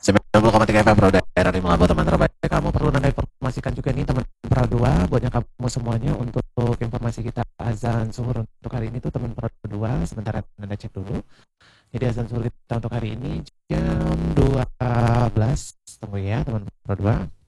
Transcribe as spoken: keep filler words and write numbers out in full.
sembilan puluh koma tiga F M Pro Daerah Lima buat teman terbaik kamu. Perlu Nanda informasikan juga nih teman Pro dua buatnya kamu semuanya untuk informasi kita azan zuhur untuk hari ini tuh teman Pro dua. Sebentar Nanda cek dulu. Jadi azan zuhur kita untuk hari ini jam dua belas. Tunggu ya teman Pro dua.